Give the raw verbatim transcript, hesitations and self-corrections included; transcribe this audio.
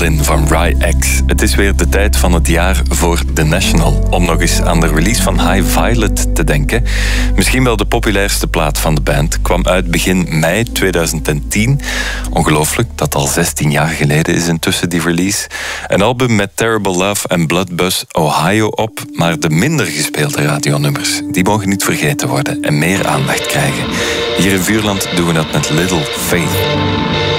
Berlin van Rye X. Het is weer de tijd van het jaar voor The National. Om nog eens aan de release van High Violet te denken. Misschien wel de populairste plaat van de band. Kwam uit begin mei tweeduizend tien. Ongelooflijk dat al zestien jaar geleden is intussen die release. Een album met Terrible Love en Bloodbuzz Ohio op. Maar de minder gespeelde radionummers, die mogen niet vergeten worden en meer aandacht krijgen. Hier in Vuurland doen we dat met Little Faith.